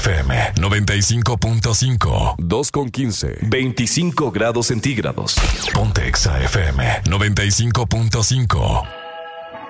FM 95.5. 2:15. 25 grados centígrados. Ponte Exa FM 95.5.